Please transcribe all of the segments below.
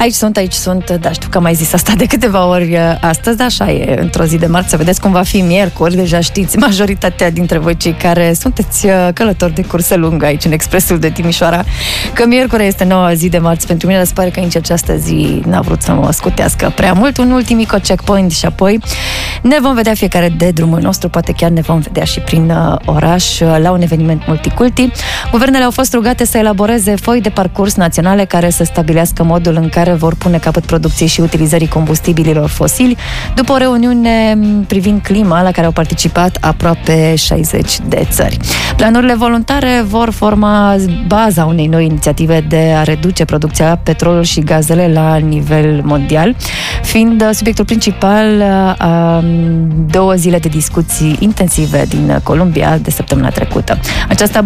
Aici sunt, da, știu că am mai zis asta de câteva ori astăzi, dar așa e într-o zi de marți, să vedeți cum va fi miercuri, deja știți, majoritatea dintre voi cei care sunteți călători de cursă lungă aici în Expresul de Timișoara, că miercuri este noua zi de marți pentru mine, dar se pare că nici această zi n-a vrut să mă scutească prea mult. Un ultim checkpoint și apoi ne vom vedea fiecare de drumul nostru, poate chiar ne vom vedea și prin oraș la un eveniment multiculti. Guvernele au fost rugate să elaboreze foi de parcurs naționale care să stabilească modul în care vor pune capăt producției și utilizării combustibililor fosili, după o reuniune privind clima la care au participat aproape 60 de țări. Planurile voluntare vor forma baza unei noi inițiative de a reduce producția petrolului și gazele la nivel mondial, fiind subiectul principal a 2 zile de discuții intensive din Columbia de săptămâna trecută. Această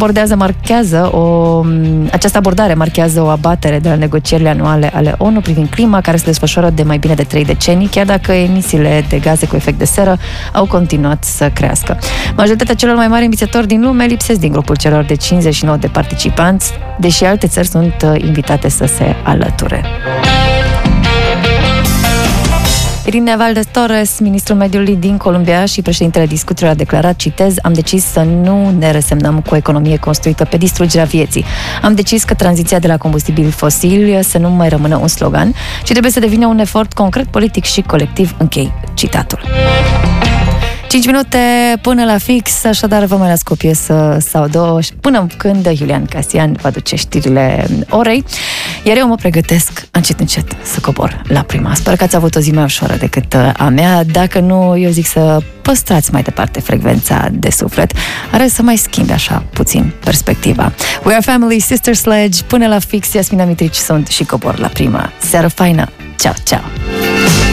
abordare marchează o abatere de la negocierile anuale ale ONU privind clima, care se desfășoară de mai bine de 3 decenii, chiar dacă emisiile de gaze cu efect de seră au continuat să crească. Majoritatea celor mai mari inițiatori din lume lipsesc din grupul celor de 59 de participanți, deși alte țări sunt invitate să se alăture. Irina Valdez Torres, ministrul mediului din Columbia și președintele discuțiilor, a declarat, citez: am decis să nu ne resemnăm cu o economie construită pe distrugerea vieții. Am decis că tranziția de la combustibili fosili să nu mai rămână un slogan, ci trebuie să devină un efort concret, politic și colectiv. Închei citatul. 5 minute până la fix, așadar vă mai las cu o piesă sau două până când Iulian Casian va duce știrile orei, iar eu mă pregătesc încet să cobor la prima. Sper că ați avut o zi mai ușoară decât a mea. Dacă nu, eu zic să păstrați mai departe frecvența de suflet, are să mai schimbe așa puțin perspectiva. We are family, Sister Sledge, până la fix, Iasmina Mitrici sunt și cobor la prima. Seară faină, ceau, ceau!